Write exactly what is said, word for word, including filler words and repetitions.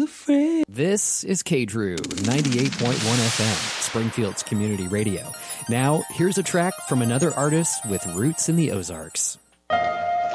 afraid. This is K Drew, ninety-eight point one F M, Springfield's community radio. Now, here's a track from another artist with roots in the Ozarks.